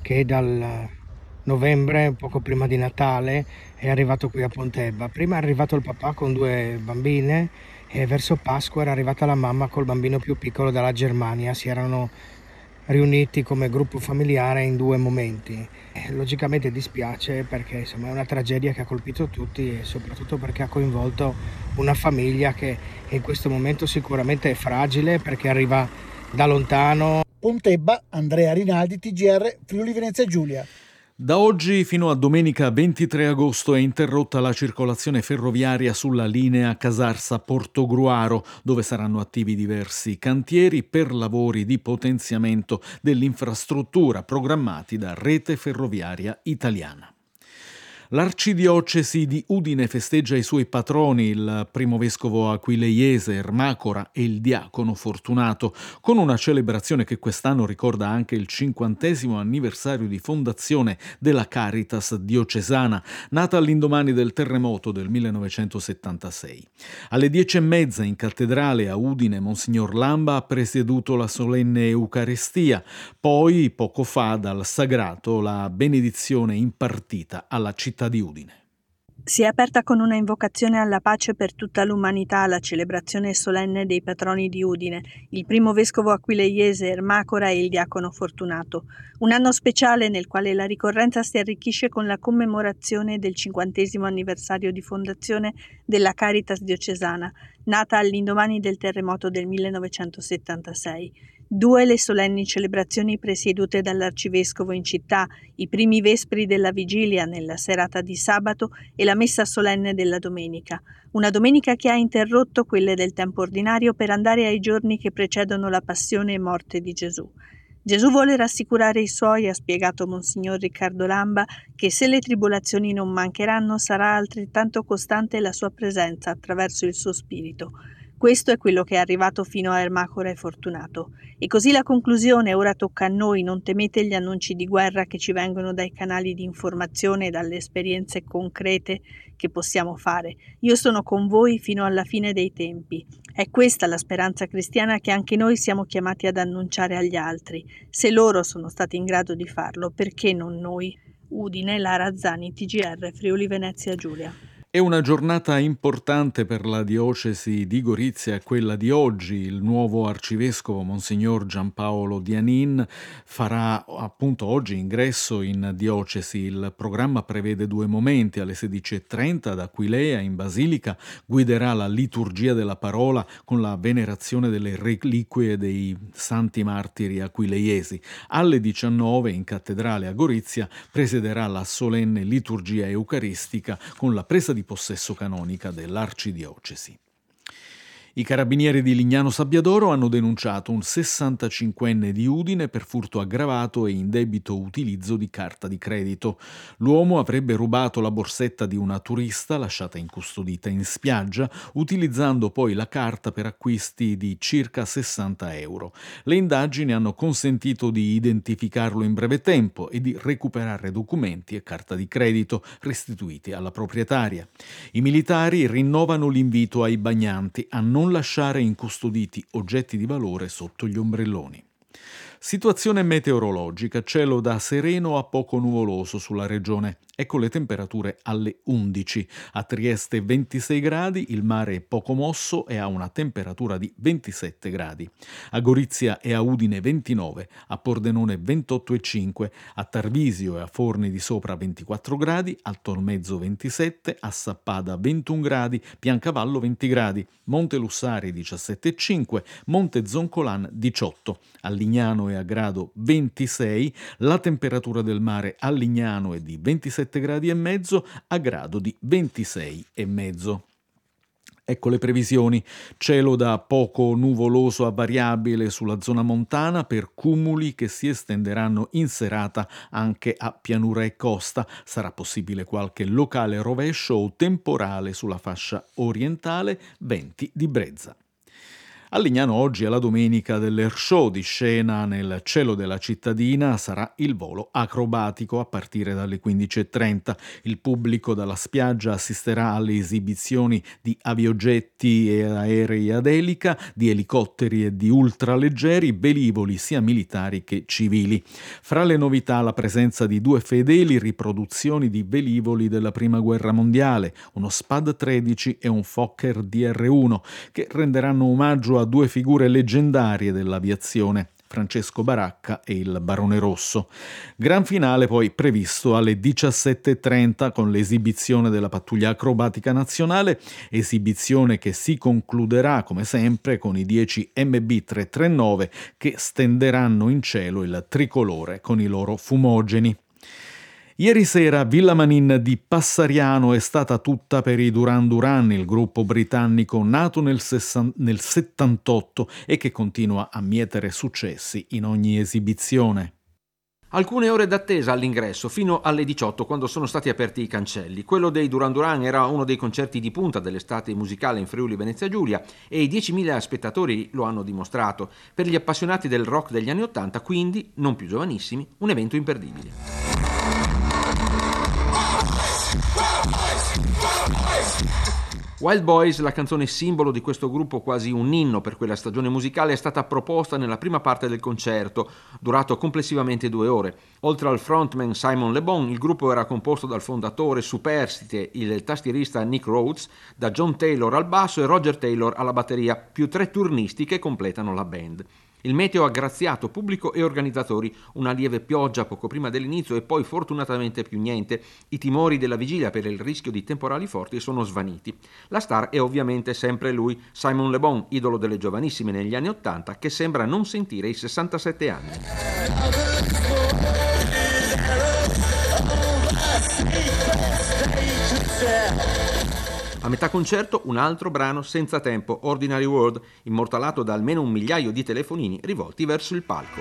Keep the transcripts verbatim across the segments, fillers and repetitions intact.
che dal novembre, poco prima di Natale, è arrivato qui a Pontebba. Prima è arrivato il papà con due bambine e verso Pasqua era arrivata la mamma col bambino più piccolo dalla Germania. Si erano riuniti come gruppo familiare in due momenti. Eh, logicamente dispiace perché insomma è una tragedia che ha colpito tutti e soprattutto perché ha coinvolto una famiglia che in questo momento sicuramente è fragile perché arriva da lontano. Pontebba, Andrea Rinaldi, T G R, Friuli Venezia Giulia. Da oggi fino a domenica ventitré agosto è interrotta la circolazione ferroviaria sulla linea Casarsa-Portogruaro, dove saranno attivi diversi cantieri per lavori di potenziamento dell'infrastruttura programmati da Rete Ferroviaria Italiana. L'arcidiocesi di Udine festeggia i suoi patroni, il primo vescovo aquileiese Ermacora e il diacono Fortunato, con una celebrazione che quest'anno ricorda anche il cinquantesimo anniversario di fondazione della Caritas diocesana, nata all'indomani del terremoto del millenovecentosettantasei. Alle dieci e mezza in cattedrale a Udine Monsignor Lamba ha presieduto la solenne Eucaristia, poi poco fa dal sagrato la benedizione impartita alla città di Udine. Si è aperta con una invocazione alla pace per tutta l'umanità la celebrazione solenne dei patroni di Udine, il primo vescovo aquileiese Ermacora e il diacono Fortunato. Un anno speciale nel quale la ricorrenza si arricchisce con la commemorazione del cinquantesimo anniversario di fondazione della Caritas diocesana, nata all'indomani del terremoto del millenovecentosettantasei. Due le solenni celebrazioni presiedute dall'arcivescovo in città, i primi vespri della vigilia nella serata di sabato e la messa solenne della domenica. Una domenica che ha interrotto quelle del tempo ordinario per andare ai giorni che precedono la passione e morte di Gesù. Gesù vuole rassicurare i suoi, ha spiegato Monsignor Riccardo Lamba, che se le tribolazioni non mancheranno sarà altrettanto costante la sua presenza attraverso il suo spirito. Questo è quello che è arrivato fino a Ermacora e Fortunato. E così la conclusione, ora tocca a noi, non temete gli annunci di guerra che ci vengono dai canali di informazione e dalle esperienze concrete che possiamo fare. Io sono con voi fino alla fine dei tempi. È questa la speranza cristiana che anche noi siamo chiamati ad annunciare agli altri. Se loro sono stati in grado di farlo, perché non noi? Udine, Lara Zani, T G R, Friuli Venezia Giulia. È una giornata importante per la diocesi di Gorizia, quella di oggi. Il nuovo arcivescovo Monsignor Giampaolo Dianin farà appunto oggi ingresso in diocesi. Il programma prevede due momenti: alle sedici e trenta ad Aquilea in Basilica guiderà la liturgia della parola con la venerazione delle reliquie dei santi martiri aquileiesi. Alle diciannove in cattedrale a Gorizia presiederà la solenne liturgia eucaristica con la presa di possesso canonica dell'arcidiocesi. I carabinieri di Lignano Sabbiadoro hanno denunciato un sessantacinquenne di Udine per furto aggravato e indebito utilizzo di carta di credito. L'uomo avrebbe rubato la borsetta di una turista lasciata incustodita in spiaggia, utilizzando poi la carta per acquisti di circa sessanta euro. Le indagini hanno consentito di identificarlo in breve tempo e di recuperare documenti e carta di credito restituiti alla proprietaria. I militari rinnovano l'invito ai bagnanti a non lasciare incustoditi oggetti di valore sotto gli ombrelloni. Situazione meteorologica: cielo da sereno a poco nuvoloso sulla regione. Ecco le temperature alle undici. A Trieste ventisei gradi, il mare è poco mosso e ha una temperatura di ventisette gradi. A Gorizia e a Udine ventinove, a Pordenone ventotto e cinque, a Tarvisio e a Forni di Sopra ventiquattro gradi, a Tolmezzo ventisette, a Sappada ventuno gradi, Piancavallo venti gradi, Monte Lussari diciassette e cinque, Monte Zoncolan diciotto, a Lignano e a Grado ventisei, la temperatura del mare a Lignano è di ventisette gradi e mezzo, a Grado di ventisei e mezzo. Ecco le previsioni: cielo da poco nuvoloso a variabile sulla zona montana per cumuli che si estenderanno in serata anche a pianura e costa. Sarà possibile qualche locale rovescio o temporale sulla fascia orientale, venti di brezza. A Lignano oggi è la domenica dell'Air Show. Di scena nel cielo della cittadina sarà il volo acrobatico a partire dalle quindici e trenta. Il pubblico dalla spiaggia assisterà alle esibizioni di aviogetti e aerei ad elica, di elicotteri e di ultraleggeri, velivoli sia militari che civili. Fra le novità la presenza di due fedeli riproduzioni di velivoli della Prima Guerra Mondiale, uno Spad tredici e un Fokker D R uno, che renderanno omaggio a due figure leggendarie dell'aviazione, Francesco Baracca e il Barone Rosso. Gran finale poi previsto alle diciassette e trenta con l'esibizione della pattuglia acrobatica nazionale, esibizione che si concluderà come sempre con i dieci M B trecentotrentanove che stenderanno in cielo il tricolore con i loro fumogeni. Ieri sera Villa Manin di Passariano è stata tutta per i Duran Duran, il gruppo britannico nato nel, sessan- nel settantotto e che continua a mietere successi in ogni esibizione. Alcune ore d'attesa all'ingresso, fino alle diciotto, quando sono stati aperti i cancelli. Quello dei Duran Duran era uno dei concerti di punta dell'estate musicale in Friuli Venezia Giulia e i diecimila spettatori lo hanno dimostrato. Per gli appassionati del rock degli anni ottanta, quindi, non più giovanissimi, un evento imperdibile. Wild Boys, la canzone simbolo di questo gruppo, quasi un inno per quella stagione musicale, è stata proposta nella prima parte del concerto, durato complessivamente due ore. Oltre al frontman Simon Le Bon, il gruppo era composto dal fondatore superstite, il tastierista Nick Rhodes, da John Taylor al basso e Roger Taylor alla batteria, più tre turnisti che completano la band. Il meteo ha graziato pubblico e organizzatori, una lieve pioggia poco prima dell'inizio e poi fortunatamente più niente. I timori della vigilia per il rischio di temporali forti sono svaniti. La star è ovviamente sempre lui, Simon Le Bon, idolo delle giovanissime negli anni ottanta, che sembra non sentire i sessantasette anni. A metà concerto un altro brano senza tempo, Ordinary World, immortalato da almeno un migliaio di telefonini rivolti verso il palco.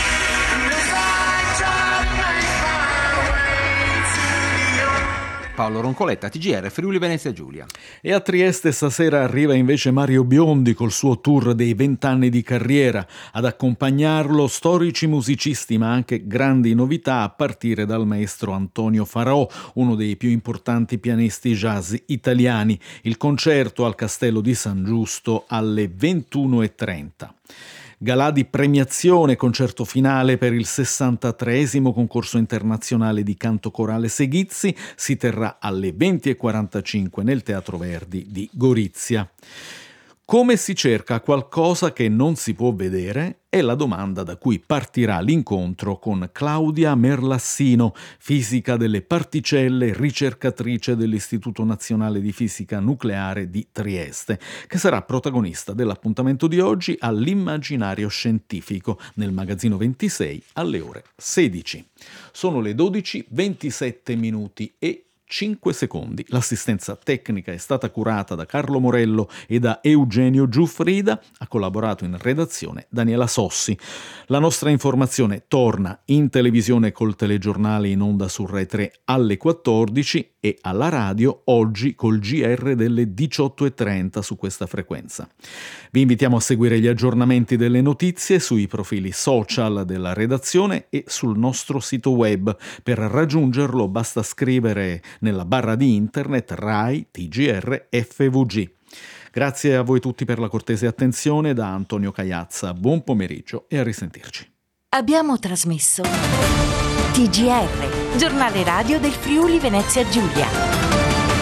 Paolo Roncoletta, T G R, Friuli Venezia Giulia. E a Trieste stasera arriva invece Mario Biondi col suo tour dei vent'anni di carriera. Ad accompagnarlo storici musicisti ma anche grandi novità a partire dal maestro Antonio Faraò, uno dei più importanti pianisti jazz italiani. Il concerto al Castello di San Giusto alle ventuno e trenta. Galà di premiazione, concerto finale per il sessantatreesimo concorso internazionale di canto corale Seghizzi, si terrà alle venti e quarantacinque nel Teatro Verdi di Gorizia. Come si cerca qualcosa che non si può vedere? È la domanda da cui partirà l'incontro con Claudia Merlassino, fisica delle particelle, ricercatrice dell'Istituto Nazionale di Fisica Nucleare di Trieste, che sarà protagonista dell'appuntamento di oggi all'Immaginario Scientifico nel magazzino ventisei alle ore sedici. Sono le dodici, ventisette minuti e cinque secondi. L'assistenza tecnica è stata curata da Carlo Morello e da Eugenio Giuffrida, ha collaborato in redazione Daniela Sossi. La nostra informazione torna in televisione col telegiornale in onda su Rai tre alle quattordici e alla radio oggi col G R delle diciotto e trenta su questa frequenza. Vi invitiamo a seguire gli aggiornamenti delle notizie sui profili social della redazione e sul nostro sito web. Per raggiungerlo basta scrivere nella barra di internet Rai T G R F V G. Grazie a voi tutti per la cortese attenzione. Da Antonio Cagliazza, buon pomeriggio e a risentirci. Abbiamo trasmesso T G R, giornale radio del Friuli Venezia Giulia.